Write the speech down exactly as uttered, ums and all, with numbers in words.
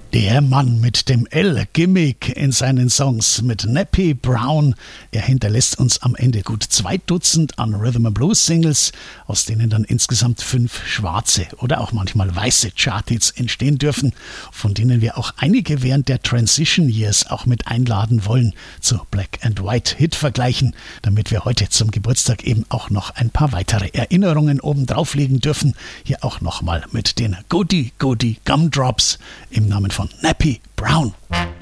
Der Mann mit dem L-Gimmick in seinen Songs mit Nappy Brown. Er hinterlässt uns am Ende gut zwei Dutzend an Rhythm and Blues Singles, aus denen dann insgesamt fünf schwarze oder auch manchmal weiße Charthits entstehen dürfen, von denen wir auch einige während der Transition Years auch mit einladen wollen zu Black and White Hit vergleichen, damit wir heute zum Geburtstag eben auch noch ein paar weitere Erinnerungen oben drauflegen dürfen. Hier auch nochmal mit den Goody Goody Gumdrops im Namen von Nappy Brown.